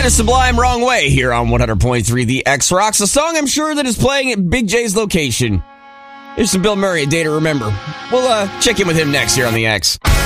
is Sublime Wrong Way here on 100.3 The X Rocks, a song I'm sure that is playing at Big J's location. Here's some Bill Murray, A Day to Remember. We'll check in with him next here on The X.